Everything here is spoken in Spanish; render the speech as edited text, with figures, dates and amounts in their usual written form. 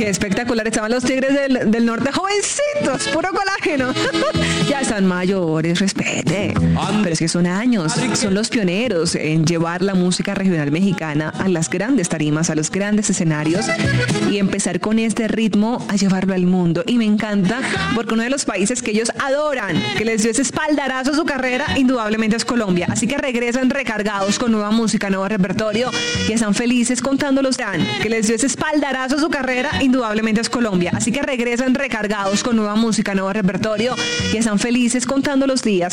Qué espectacular, estaban los Tigres del Norte, jovencitos, puro colágeno. Ya están mayores, respete. Pero es que son años, son los pioneros en llevar la música regional mexicana a las grandes tarimas, a los grandes escenarios y empezar con este ritmo a llevarlo al mundo. Y me encanta porque uno de los países que ellos adoran, que les dio ese espaldarazo a su carrera, indudablemente es Colombia. Así que regresan recargados con nueva música, nuevo repertorio y están felices contándolos que les dio ese espaldarazo a su carrera, indudablemente es Colombia. Así que regresan recargados con nueva música, nuevo repertorio y están felices contando los días.